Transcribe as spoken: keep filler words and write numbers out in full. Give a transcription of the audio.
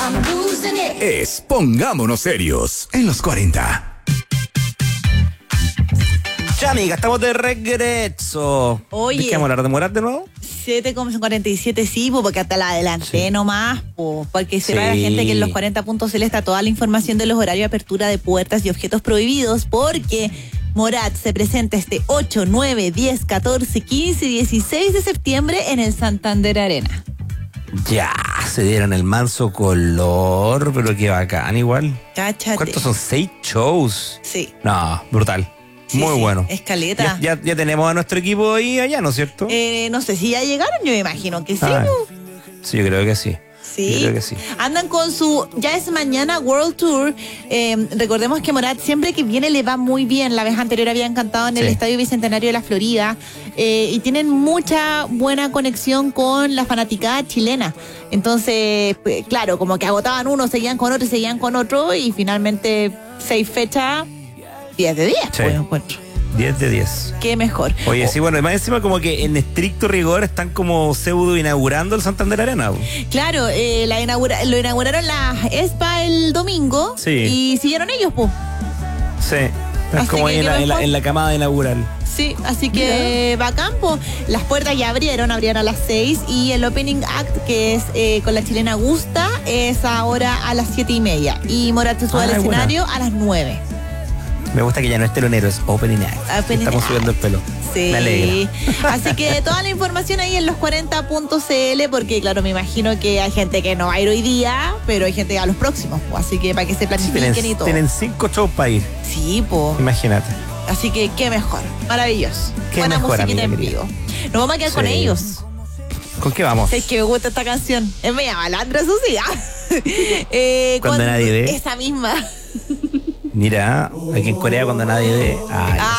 Es Pongámonos Serios en los cuarenta. Ya, amiga, estamos de regreso. Oye. ¿De qué vamos a hablar? ¿De Morat de nuevo? siete con cuarenta y siete, sí, po, porque hasta la adelanté Sí. nomás, po, porque sepa la Sí. gente que en los cuarenta puntos cl está toda la información de los horarios de apertura de puertas y objetos prohibidos, porque Morat se presenta este ocho, nueve, diez, catorce, quince y dieciséis de septiembre en el Santander Arena. Ya, se dieron el manso color, pero qué bacán igual. Cáchate. ¿Cuántos son? ¿Seis shows? Sí. No, brutal. Sí, Muy sí, bueno. escaleta. Ya, ya, ya tenemos a nuestro equipo ahí allá, ¿no es cierto? Eh, no sé si ya llegaron, yo me imagino que sí. Ah, po. sí, yo creo que sí. Sí. Yo creo que sí. Andan con su Ya es Mañana World Tour. Eh, recordemos que Morat siempre que viene le va muy bien. La vez anterior habían cantado en el Sí. Estadio Bicentenario de la Florida. Eh, y tienen mucha buena conexión con la fanaticada chilena. Entonces, pues, claro, como que agotaban uno, seguían con otro, seguían con otro. Y finalmente, seis fechas, diez de diez, Sí. pues encuentro. diez de diez. Qué mejor. Oye, Oh, sí, bueno, y más encima como que en estricto rigor están como pseudo inaugurando el Santander Arena. Claro, eh, la inaugura, lo inauguraron la ESPA el domingo. Sí. Y siguieron ellos, pues. Sí, es Así como que en qué la, en, la, mejor. en la camada inaugural. Sí, así que bacán, po. Las puertas ya abrieron, abrieron a las seis y el opening act, que es eh, con la chilena Gusta, es ahora a las siete y media. Y Morat se sube Ah, al buena. escenario a las nueve. Me gusta que ya no es telonero, es opening act. Opening Estamos act. subiendo el pelo. Sí. Me alegra. Así que toda la información ahí en los cuarenta puntos cl, porque claro, me imagino que hay gente que no va a ir hoy día, pero hay gente que va a los próximos, po. Así que para que se Sí, planifiquen tienen, y todo. tienen cinco shows para ir, Sí, po. imagínate. Así que qué mejor. Maravilloso. Qué Buena mejor, musiquita amiga en querida. vivo. Nos vamos a quedar con Sí. ellos. ¿Con qué vamos? Es que me gusta esta canción. Es media malandra, eso sí. eh, Cuando nadie ve. Esa misma. Mira, aquí en Corea cuando nadie ve. Ay, Ah,